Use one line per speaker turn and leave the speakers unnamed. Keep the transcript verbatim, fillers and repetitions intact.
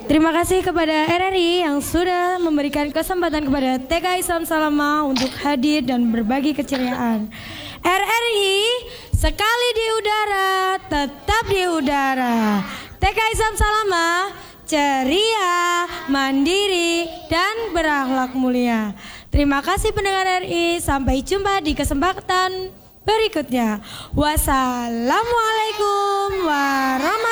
Terima kasih kepada R R I yang sudah memberikan kesempatan kepada T K Isam Salama untuk hadir dan berbagi keceriaan. R R I sekali di udara, tetap di udara. T K Isam Salama ceria, mandiri, dan berakhlak mulia. Terima kasih pendengar R R I. Sampai jumpa di kesempatan berikutnya. Wassalamualaikum warahmatullahi